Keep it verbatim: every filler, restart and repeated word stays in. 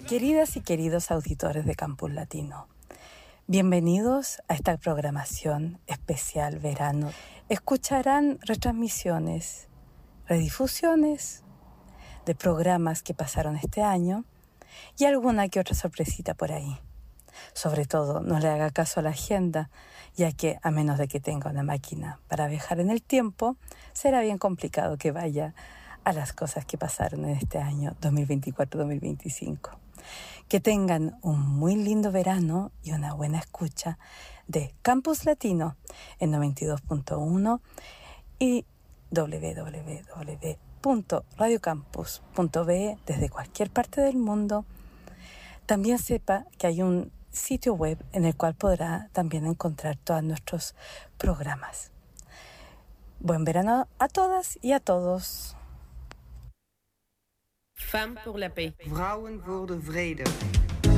Queridas y queridos auditores de Campus Latino, bienvenidos a esta programación especial verano. Escucharán retransmisiones, redifusiones de programas que pasaron este año y alguna que otra sorpresita por ahí. Sobre todo, no le haga caso a la agenda, ya que a menos de que tenga una máquina para viajar en el tiempo, será bien complicado que vaya a las cosas que pasaron en este año dos mil veinticuatro dos mil veinticinco. Que tengan un muy lindo verano y una buena escucha de Campus Latino en noventa y dos punto uno y doble u doble u doble u punto radio campus punto b e desde cualquier parte del mundo. También sepa que hay un sitio web en el cual podrá también encontrar todos nuestros programas. Buen verano a todas y a todos. Femmes pour la paix. Vrouwen voor de vrede.